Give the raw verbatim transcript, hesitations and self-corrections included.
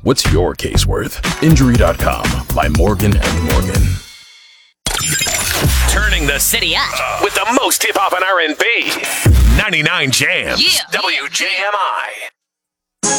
What's your case worth? Injury dot com by Morgan and Morgan. Turning the city up with the most hip-hop and R and B. ninety-nine Jams. Yeah. W J M I.